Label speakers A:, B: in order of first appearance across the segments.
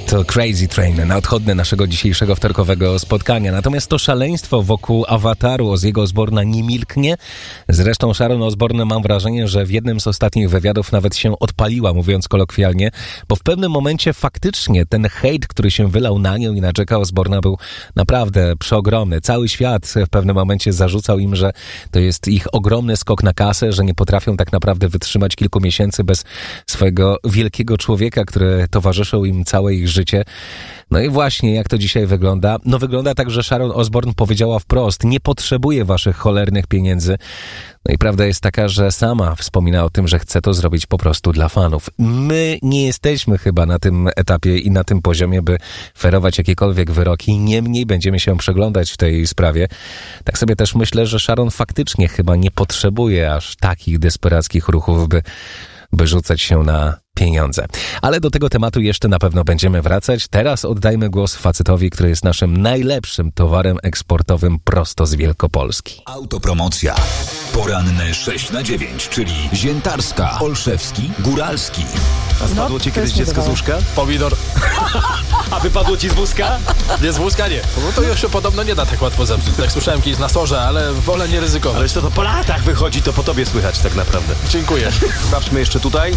A: To Crazy Train na odchodne naszego dzisiejszego wtorkowego spotkania. Natomiast to szaleństwo wokół awataru Ozzy'ego Osbourna nie milknie. Zresztą Sharon Osbourne, mam wrażenie, że w jednym z ostatnich wywiadów nawet się odpaliła, mówiąc kolokwialnie, bo w pewnym momencie faktycznie ten hejt, który się wylał na nią i na Jacka Osbourna, był naprawdę przeogromny. Cały świat w pewnym momencie zarzucał im, że to jest ich ogromny skok na kasę, że nie potrafią tak naprawdę wytrzymać kilku miesięcy bez swojego wielkiego człowieka, który towarzyszył im całe ich życie. No i właśnie, jak to dzisiaj wygląda? No wygląda tak, że Sharon Osbourne powiedziała wprost: nie potrzebuję waszych cholernych pieniędzy. No i prawda jest taka, że sama wspomina o tym, że chce to zrobić po prostu dla fanów. My nie jesteśmy chyba na tym etapie i na tym poziomie, by ferować jakiekolwiek wyroki. Niemniej będziemy się przyglądać w tej sprawie. Tak sobie też myślę, że Sharon faktycznie chyba nie potrzebuje aż takich desperackich ruchów, by rzucać się na pieniądze. Ale do tego tematu jeszcze na pewno będziemy wracać. Teraz oddajmy głos facetowi, który jest naszym najlepszym towarem eksportowym prosto z Wielkopolski.
B: Autopromocja. Poranne 6-9, czyli Ziętarska, Olszewski, Góralski.
C: A spadło ci kiedyś dziecko z łóżka?
D: Pomidor.
C: A wypadło ci z wózka?
D: Nie, z wózka nie. No to już się podobno nie da tak łatwo zepsuć. Tak słyszałem kiedyś na sorze, ale wolę nie ryzykować.
C: Ale to po latach wychodzi, to po tobie słychać tak naprawdę.
D: Dziękuję.
C: Sprawdźmy jeszcze tutaj.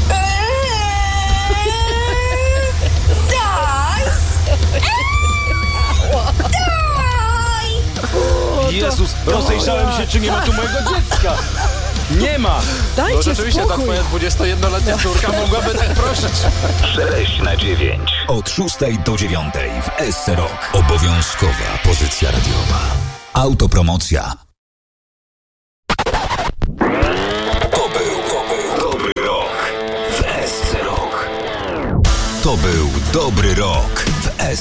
C: Jezus, rozejrzałem się, czy nie ma tu mojego dziecka. Nie ma!
D: No rzeczywiście ta twoja 21-letnia córka mogłaby tak prosić.
B: 6-9. Od 6 do 9 w SC Rock. Obowiązkowa pozycja radiowa. Autopromocja. To był dobry rok w SC Rock. To był dobry rok w